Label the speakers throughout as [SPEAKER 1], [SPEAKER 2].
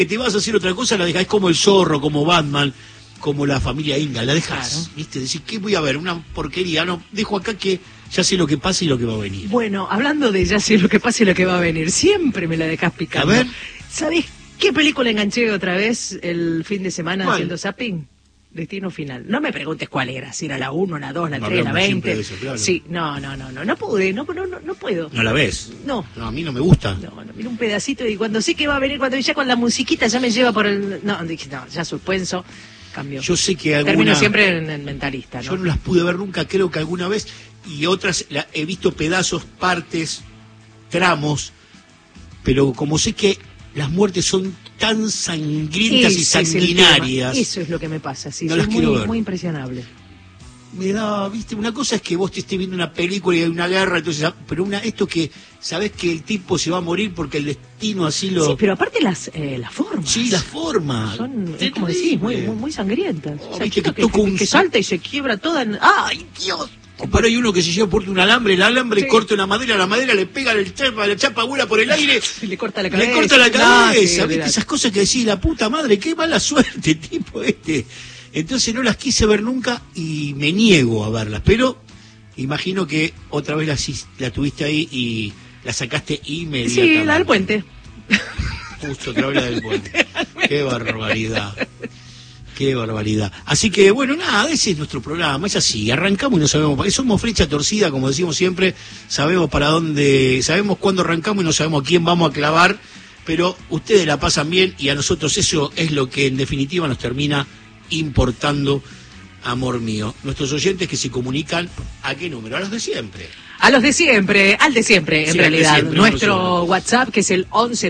[SPEAKER 1] que te vas a hacer otra cosa, la dejás como el Zorro, como Batman, como la familia Ingalls, la dejás,
[SPEAKER 2] Claro.
[SPEAKER 1] ¿viste? Decís, ¿qué voy a ver? Una porquería, no, dejo acá que ya sé lo que pasa y lo que va a venir.
[SPEAKER 2] Bueno, hablando de ya sé lo que pasa y lo que va a venir, siempre me la dejás picando.
[SPEAKER 1] A ver.
[SPEAKER 2] ¿Sabés qué película enganché otra vez el fin de semana
[SPEAKER 1] ¿Cuál?
[SPEAKER 2] haciendo zapping? Destino Final. No me preguntes cuál era, si era la 1, la 2, la 3, la
[SPEAKER 1] Hablamos siempre
[SPEAKER 2] 20.
[SPEAKER 1] de eso, claro.
[SPEAKER 2] Sí, no pude, no puedo.
[SPEAKER 1] ¿No la ves?
[SPEAKER 2] No.
[SPEAKER 1] No, a mí no me gusta.
[SPEAKER 2] No, mira un pedacito y cuando sé que va a venir, cuando ya con la musiquita ya me lleva por el... No, dije, no, ya suspenso, cambio.
[SPEAKER 1] Yo sé que alguna...
[SPEAKER 2] Termino siempre en el mentalista, ¿no?
[SPEAKER 1] Yo no las pude ver nunca, creo que alguna vez, y otras he visto pedazos, partes, tramos, pero como sé que las muertes son tan sangrientas y
[SPEAKER 2] Ese es el
[SPEAKER 1] sanguinarias,
[SPEAKER 2] tema. Eso es lo que me pasa, sí,
[SPEAKER 1] No
[SPEAKER 2] soy
[SPEAKER 1] las quiero
[SPEAKER 2] muy,
[SPEAKER 1] ver.
[SPEAKER 2] muy impresionable.
[SPEAKER 1] me da, viste, una cosa es que vos te estés viendo una película y hay una guerra, entonces, pero esto que sabés que el tipo se va a morir porque el destino así lo...
[SPEAKER 2] Sí, pero aparte las formas.
[SPEAKER 1] Sí, la forma.
[SPEAKER 2] Son, es como decís, muy sangrientas.
[SPEAKER 1] Oh,
[SPEAKER 2] O sea,
[SPEAKER 1] viste
[SPEAKER 2] chica
[SPEAKER 1] que toca un-
[SPEAKER 2] que salta y se quiebra toda en... ¡Ay, Dios!
[SPEAKER 1] Pero hay uno que se lleva por un alambre, el alambre
[SPEAKER 2] Sí.
[SPEAKER 1] corta una madera, la madera le pega la chapa vuela por el aire,
[SPEAKER 2] Y le corta la cabeza.
[SPEAKER 1] le corta la cabeza,
[SPEAKER 2] No, sí,
[SPEAKER 1] ¿viste?
[SPEAKER 2] olvidate.
[SPEAKER 1] Esas cosas que decís, la puta madre, qué mala suerte, tipo este. Entonces no las quise ver nunca y me niego a verlas, pero imagino que otra vez la tuviste ahí y la sacaste inmediatamente.
[SPEAKER 2] Sí, la del puente.
[SPEAKER 1] Justo otra vez la del puente. Qué barbaridad. Qué barbaridad. Así que, bueno, nada, ese es nuestro programa, es así, arrancamos y no sabemos, porque somos flecha torcida, como decimos siempre, sabemos para dónde, sabemos cuándo arrancamos y no sabemos a quién vamos a clavar, pero ustedes la pasan bien y a nosotros eso es lo que en definitiva nos termina importando, amor mío. Nuestros oyentes que se comunican, ¿a qué número? A los de siempre.
[SPEAKER 2] A los de siempre, al de siempre, en
[SPEAKER 1] Sí, al de
[SPEAKER 2] realidad.
[SPEAKER 1] siempre,
[SPEAKER 2] Nuestro
[SPEAKER 1] no solo.
[SPEAKER 2] WhatsApp, que es el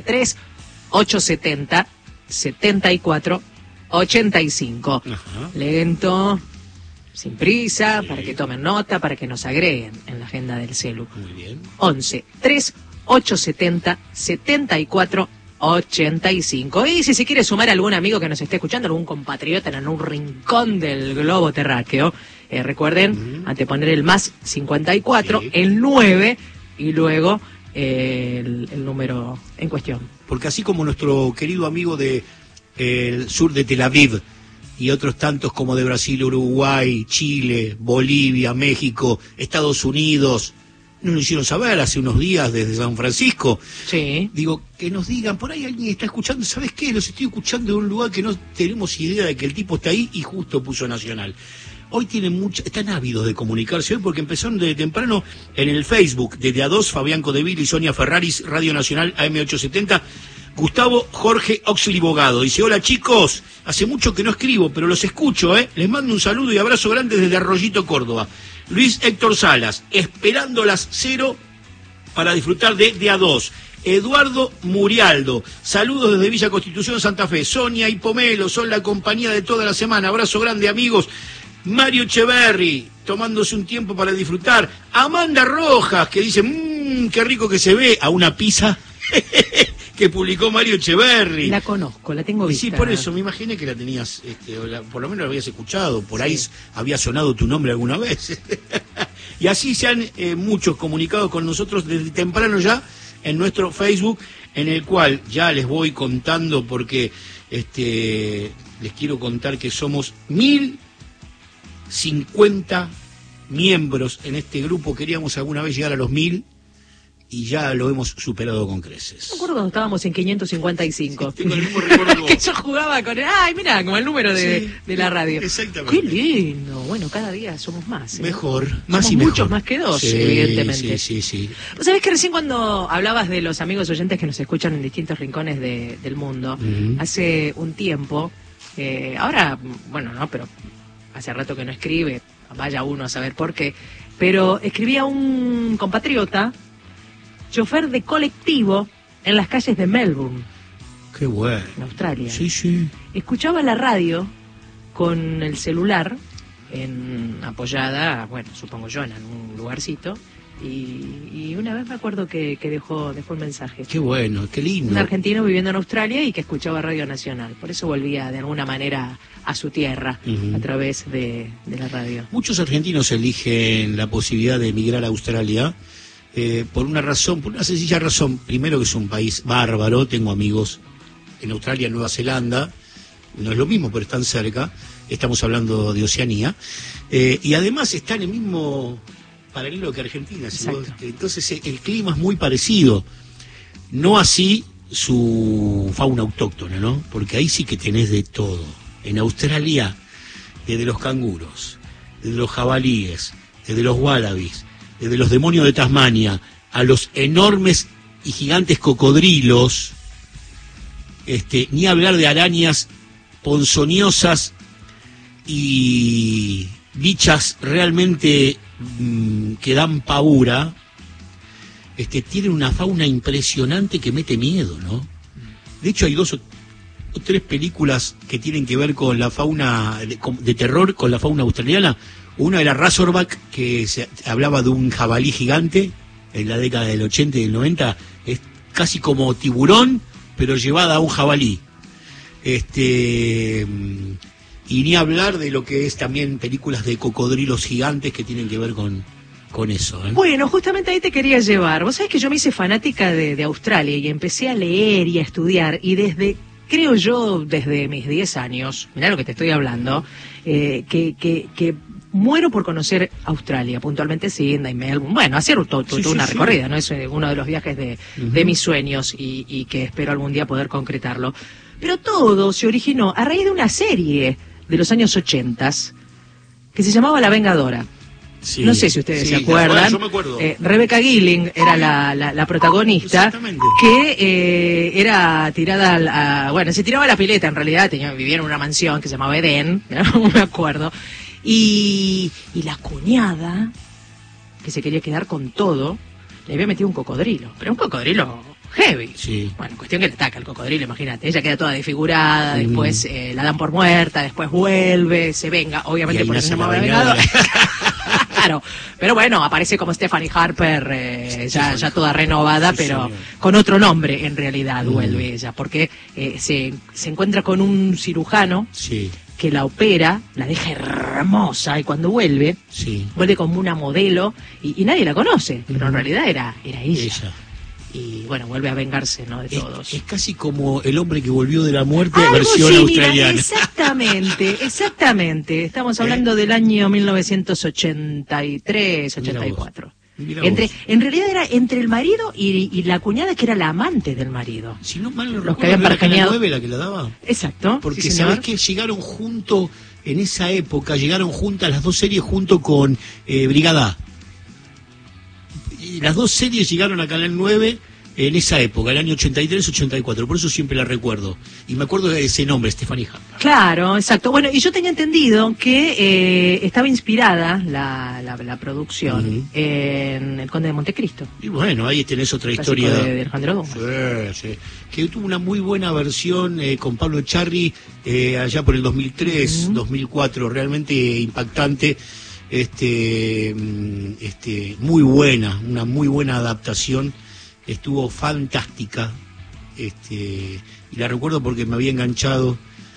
[SPEAKER 2] 113870-7485.
[SPEAKER 1] Ajá.
[SPEAKER 2] Lento, sin prisa, para que tomen nota, para que nos agreguen en la agenda del celu.
[SPEAKER 1] Muy bien.
[SPEAKER 2] 113870-7485. Y si se quiere sumar algún amigo que nos esté escuchando, algún compatriota en algún rincón del globo terráqueo, recuerden anteponer el más 54,
[SPEAKER 1] Sí.
[SPEAKER 2] el 9 y luego el número en cuestión.
[SPEAKER 1] Porque así como nuestro querido amigo de el sur de Tel Aviv y otros tantos como de Brasil, Uruguay, Chile, Bolivia, México, Estados Unidos, nos lo hicieron saber hace unos días desde San Francisco.
[SPEAKER 2] Sí.
[SPEAKER 1] Digo, que nos digan, por ahí alguien está escuchando, ¿sabes qué? Los estoy escuchando de un lugar que no tenemos idea de que el tipo está ahí y justo puso Nacional. Hoy tienen están ávidos de comunicarse hoy porque empezaron de temprano en el Facebook, desde A2, Fabián Codeville y Sonia Ferraris, Radio Nacional AM870, Gustavo Jorge Oxley Bogado. Dice, hola chicos, hace mucho que no escribo, pero los escucho, Les mando un saludo y abrazo grande desde Arroyito, Córdoba. Luis Héctor Salas, esperando las 0 para disfrutar de A2. Eduardo Murialdo, saludos desde Villa Constitución, Santa Fe. Sonia y Pomelo son la compañía de toda la semana. Abrazo grande, amigos. Mario Echeverry, tomándose un tiempo para disfrutar. Amanda Rojas, que dice, qué rico que se ve, a una pizza que publicó Mario Echeverry.
[SPEAKER 2] La conozco, la tengo
[SPEAKER 1] Y
[SPEAKER 2] vista.
[SPEAKER 1] sí, por eso, me imaginé que la tenías, por lo menos la habías escuchado, por ahí
[SPEAKER 2] Sí.
[SPEAKER 1] había sonado tu nombre alguna vez. Y así se han muchos comunicado con nosotros desde temprano ya en nuestro Facebook, en el cual ya les voy contando porque les quiero contar que somos 1050 miembros en este grupo. Queríamos alguna vez llegar a los 1000 y ya lo hemos superado con creces.
[SPEAKER 2] Me acuerdo cuando estábamos en 555.
[SPEAKER 1] Tengo el mismo recuerdo.
[SPEAKER 2] Que yo jugaba con ay, mira, como el número de la radio.
[SPEAKER 1] Exactamente.
[SPEAKER 2] Qué lindo. Bueno, cada día somos más.
[SPEAKER 1] Mejor, más
[SPEAKER 2] Somos
[SPEAKER 1] y mejor.
[SPEAKER 2] muchos más que dos,
[SPEAKER 1] Sí,
[SPEAKER 2] evidentemente.
[SPEAKER 1] Sí.
[SPEAKER 2] ¿Vos sabés que recién cuando hablabas de los amigos oyentes que nos escuchan en distintos rincones del mundo, hace un tiempo, ahora, bueno, no, pero hace rato que no escribe, vaya uno a saber por qué, pero escribía un compatriota, chofer de colectivo en las calles de Melbourne,
[SPEAKER 1] Qué bueno.
[SPEAKER 2] en Australia.
[SPEAKER 1] Sí.
[SPEAKER 2] Escuchaba la radio con el celular apoyada, bueno, supongo yo, en algún lugarcito, y una vez me acuerdo que dejó un mensaje.
[SPEAKER 1] Qué bueno, qué lindo.
[SPEAKER 2] Un argentino viviendo en Australia y que escuchaba Radio Nacional. Por eso volvía de alguna manera a su tierra a través de la radio.
[SPEAKER 1] Muchos argentinos eligen la posibilidad de emigrar a Australia por una sencilla razón. Primero que es un país bárbaro, tengo amigos en Australia, Nueva Zelanda, no es lo mismo, pero están cerca, estamos hablando de Oceanía, y además está en el mismo paralelo que Argentina, entonces el clima es muy parecido, no así su fauna autóctona, ¿no? Porque ahí sí que tenés de todo. En Australia, desde los canguros, desde los jabalíes, desde los wallabies, desde los demonios de Tasmania, a los enormes y gigantes cocodrilos, ni hablar de arañas ponzoñosas y bichas realmente que dan pavura, tienen una fauna impresionante que mete miedo, ¿no? De hecho hay 2 o 3 películas que tienen que ver con la fauna de terror, con la fauna australiana. Una era Razorback, que hablaba de un jabalí gigante en la década del 80 y del 90, es casi como Tiburón, pero llevada a un jabalí. Y ni hablar de lo que es también películas de cocodrilos gigantes que tienen que ver con eso, ¿eh?
[SPEAKER 2] Bueno, justamente ahí te quería llevar. Vos sabés que yo me hice fanática de Australia y empecé a leer y a estudiar, y creo yo, desde mis 10 años, mirá lo que te estoy hablando, que muero por conocer Australia, puntualmente Sydney, Melbourne, bueno, hacer toda una recorrida, ¿no? Es uno de los viajes de mis sueños y que espero algún día poder concretarlo. Pero todo se originó a raíz de una serie de los años 80 que se llamaba La Vengadora.
[SPEAKER 1] Sí,
[SPEAKER 2] no sé si ustedes se acuerdan.
[SPEAKER 1] Yo me acuerdo.
[SPEAKER 2] Rebecca Gilling era la protagonista, que era tirada bueno, se tiraba a la pileta en realidad, vivía en una mansión que se llamaba Edén, no me acuerdo, y la cuñada, que se quería quedar con todo, le había metido un cocodrilo, pero un cocodrilo heavy.
[SPEAKER 1] Sí.
[SPEAKER 2] Bueno, cuestión que le ataca el cocodrilo, imagínate. Ella queda toda desfigurada, después la dan por muerta, después vuelve, se venga, obviamente por eso se llama Vengadora. Claro, pero bueno, aparece como Stephanie Harper, ya toda renovada, pero con otro nombre en realidad vuelve ella, porque se encuentra con un cirujano que la opera, la deja hermosa, y cuando vuelve como una modelo, y nadie la conoce, pero en realidad era ella. Y bueno, vuelve a vengarse, ¿no?, de todos.
[SPEAKER 1] Es casi como El hombre que volvió de la muerte, versión australiana.
[SPEAKER 2] Mira, exactamente. Estamos hablando del año 1983, 84. En realidad era entre el marido y la cuñada, que era la amante del marido.
[SPEAKER 1] Si no mal no
[SPEAKER 2] los que habían parcaneado.
[SPEAKER 1] ¿Era la 9 la que la daba?
[SPEAKER 2] Exacto.
[SPEAKER 1] Porque sabés que llegaron juntos, en esa época, llegaron juntas las 2 series junto con Brigada A. Las 2 series llegaron a Canal 9 en esa época, el año 83-84, por eso siempre la recuerdo. Y me acuerdo de ese nombre, Stephanie Harper.
[SPEAKER 2] Claro, exacto. Bueno, y yo tenía entendido que estaba inspirada la producción en El Conde de Montecristo.
[SPEAKER 1] Y bueno, ahí tenés otra historia.
[SPEAKER 2] De Alejandro Dumas.
[SPEAKER 1] Sí. Que tuvo una muy buena versión con Pablo Echarri allá por el 2003, 2004, realmente impactante. Muy buena, una muy buena adaptación, estuvo fantástica, y la recuerdo porque me había enganchado,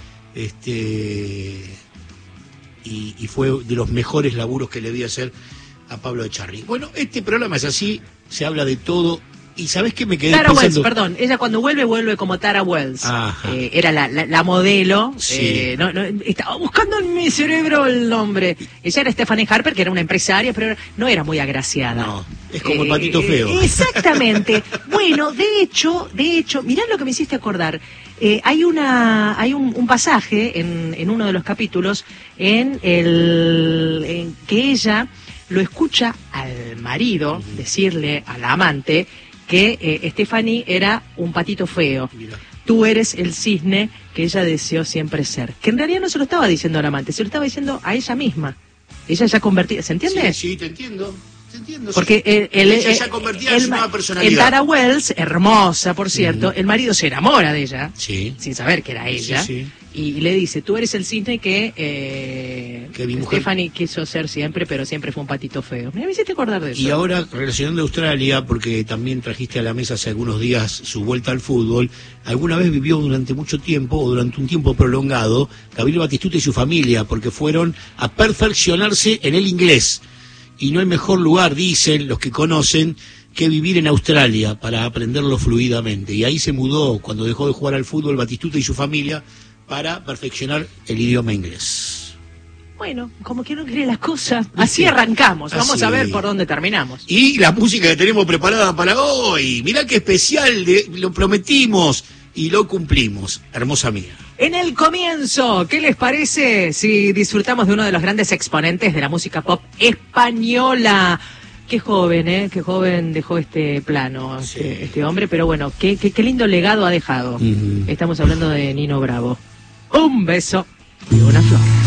[SPEAKER 1] y fue de los mejores laburos que le di a hacer a Pablo Echarri. Bueno, este programa es así, se habla de todo. ¿Y sabés qué me quedé
[SPEAKER 2] Tara
[SPEAKER 1] pensando?
[SPEAKER 2] Wells, perdón, ella cuando vuelve como Tara Wells. Era la modelo. No, estaba buscando en mi cerebro el nombre. Ella era Stephanie Harper, que era una empresaria, pero no era muy agraciada.
[SPEAKER 1] No, es como el patito feo.
[SPEAKER 2] Exactamente. Bueno, de hecho, mirá lo que me hiciste acordar. Hay un pasaje en uno de los capítulos en que ella lo escucha al marido decirle a la amante que Stephanie era un patito feo.
[SPEAKER 1] Mira.
[SPEAKER 2] Tú eres el cisne que ella deseó siempre ser. Que en realidad no se lo estaba diciendo al amante, se lo estaba diciendo a ella misma. Ella ya convertida, ¿se entiende?
[SPEAKER 1] Sí, te entiendo.
[SPEAKER 2] Porque
[SPEAKER 1] ella ya convertía en su nueva personalidad.
[SPEAKER 2] En Tara Wells, hermosa, por cierto, el marido se enamora de ella, sin saber que era ella, y le dice, tú eres el cisne que Stephanie quiso ser siempre, pero siempre fue un patito feo. Me hiciste acordar de eso.
[SPEAKER 1] Y ahora, relacionando a Australia, porque también trajiste a la mesa hace algunos días su vuelta al fútbol, alguna vez vivió durante mucho tiempo, o durante un tiempo prolongado, Gabriel Batistuta y su familia, porque fueron a perfeccionarse en el inglés. Y no hay mejor lugar, dicen los que conocen, que vivir en Australia para aprenderlo fluidamente. Y ahí se mudó, cuando dejó de jugar al fútbol, Batistuta y su familia, para perfeccionar el idioma inglés.
[SPEAKER 2] Bueno, como que no quiere las cosas. Así arrancamos. Vamos a ver por dónde terminamos.
[SPEAKER 1] Y la música que tenemos preparada para hoy. Mirá qué especial, lo prometimos y lo cumplimos. Hermosa mía.
[SPEAKER 2] En el comienzo, ¿qué les parece si disfrutamos de uno de los grandes exponentes de la música pop española? Qué joven, qué joven dejó este plano,
[SPEAKER 1] sí.
[SPEAKER 2] este hombre, pero bueno, qué lindo legado ha dejado. Estamos hablando de Nino Bravo. Un beso y una flor.